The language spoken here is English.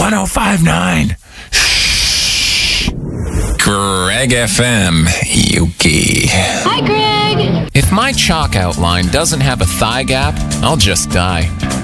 1059. Greg FM, Yuki. Hi, Greg. If my chalk outline doesn't have a thigh gap, I'll just die.